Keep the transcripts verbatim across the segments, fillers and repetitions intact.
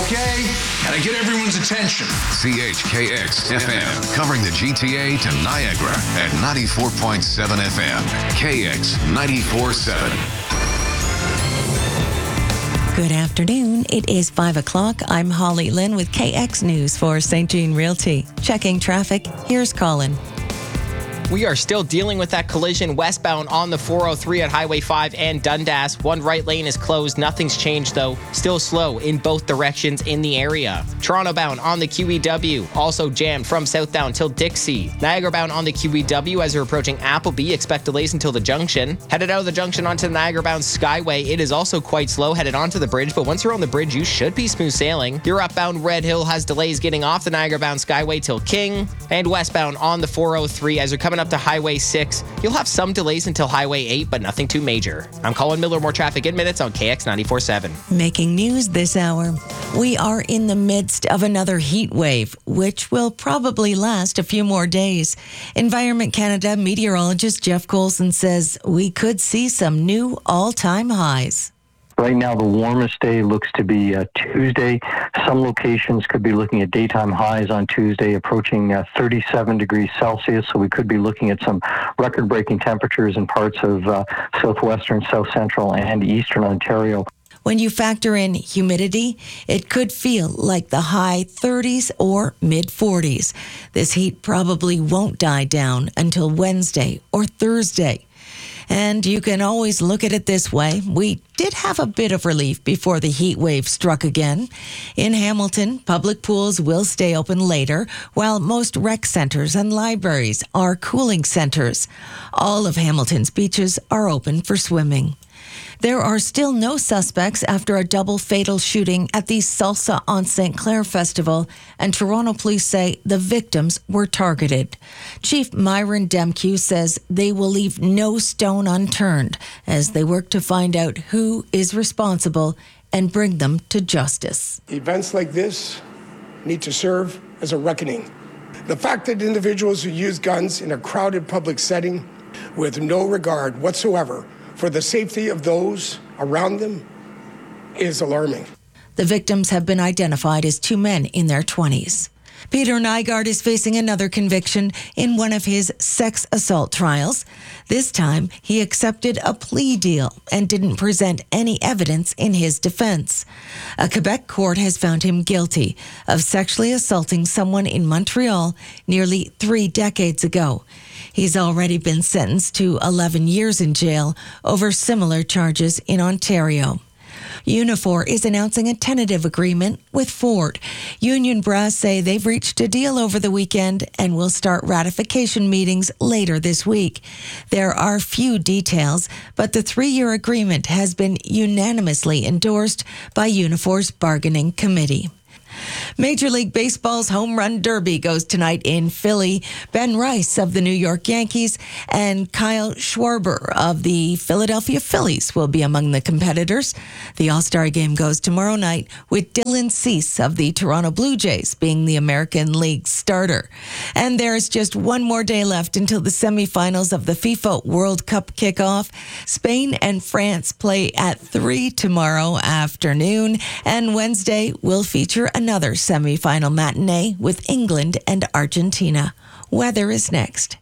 Okay, gotta get everyone's attention. C H K X F M, covering the G T A to Niagara at ninety-four point seven F M. K X ninety-four point seven. Good afternoon. It is five o'clock. I'm Holly Lynn with K X News for Saint Jean Realty. Checking traffic, here's Colin. We are still dealing with that collision westbound on the four oh three at Highway five and Dundas. One right lane is closed. Nothing's changed, though. Still slow in both directions in the area. Toronto bound on the Q E W. Also jammed from southbound till Dixie. Niagara bound on the Q E W as you're approaching Appleby. Expect delays until the junction. Headed out of the junction onto the Niagara bound Skyway. It is also quite slow headed onto the bridge, but once you're on the bridge, you should be smooth sailing. Your upbound Red Hill has delays getting off the Niagara bound Skyway till King. And westbound on the four oh three as you're coming up to Highway six. You'll have some delays until Highway eight, but nothing too major. I'm Colin Miller. More traffic in minutes on K X ninety-four point seven. Making news this hour. We are in the midst of another heat wave, which will probably last a few more days. Environment Canada meteorologist Jeff Coulson says we could see some new all-time highs. Right now, the warmest day looks to be uh, Tuesday. Some locations could be looking at daytime highs on Tuesday approaching uh, thirty-seven degrees Celsius, so we could be looking at some record-breaking temperatures in parts of uh, southwestern, south central, and eastern Ontario. When you factor in humidity, it could feel like the high thirties or mid forties. This heat probably won't die down until Wednesday or Thursday. And you can always look at it this way. We did have a bit of relief before the heat wave struck again. In Hamilton, public pools will stay open later, while most rec centers and libraries are cooling centers. All of Hamilton's beaches are open for swimming. There are still no suspects after a double fatal shooting at the Salsa on Saint Clair Festival, and Toronto police say the victims were targeted. Chief Myron Demkew says they will leave no stone unturned as they work to find out who is responsible and bring them to justice. Events like this need to serve as a reckoning. The fact that individuals who use guns in a crowded public setting with no regard whatsoever for the safety of those around them is alarming. The victims have been identified as two men in their twenties. Peter Nygard is facing another conviction in one of his sex assault trials. This time, he accepted a plea deal and didn't present any evidence in his defense. A Quebec court has found him guilty of sexually assaulting someone in Montreal nearly three decades ago. He's already been sentenced to eleven years in jail over similar charges in Ontario. Unifor is announcing a tentative agreement with Ford. Union brass say they've reached a deal over the weekend and will start ratification meetings later this week. There are few details, but the three-year agreement has been unanimously endorsed by Unifor's bargaining committee. Major League Baseball's Home Run Derby goes tonight in Philly. Ben Rice of the New York Yankees and Kyle Schwarber of the Philadelphia Phillies will be among the competitors. The All-Star Game goes tomorrow night with Dylan Cease of the Toronto Blue Jays being the American League starter. And there's just one more day left until the semifinals of the FIFA World Cup kickoff. Spain and France play at three tomorrow afternoon, and Wednesday will feature another semifinal matinee with England and Argentina. Weather is next.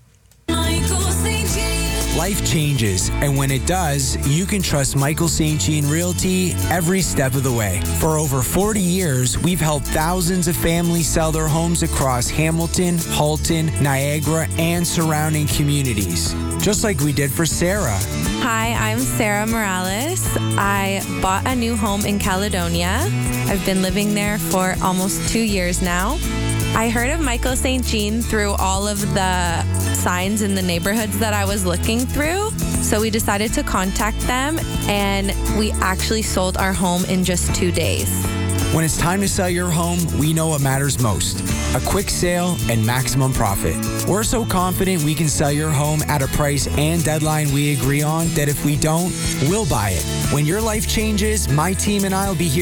Life changes, and when it does, you can trust Michael Saint Jean Realty every step of the way. For over forty years, we've helped thousands of families sell their homes across Hamilton, Halton, Niagara, and surrounding communities. Just like we did for Sarah. Hi, I'm Sarah Morales. I bought a new home in Caledonia. I've been living there for almost two years now. I heard of Michael Saint Jean through all of the signs in the neighborhoods that I was looking through. So we decided to contact them, and we actually sold our home in just two days. When it's time to sell your home, we know what matters most. A quick sale and maximum profit. We're so confident we can sell your home at a price and deadline we agree on that if we don't, we'll buy it. When your life changes, my team and I will be here